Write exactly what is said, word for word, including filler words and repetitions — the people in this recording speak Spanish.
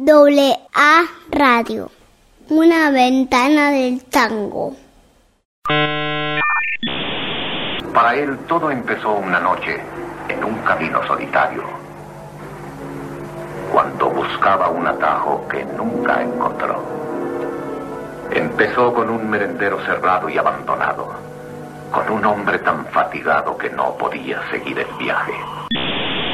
Doble A Radio, una ventana del tango. Para él todo empezó una noche en un camino solitario, cuando buscaba un atajo que nunca encontró. Empezó con un merendero cerrado y abandonado, con un hombre tan fatigado que no podía seguir el viaje.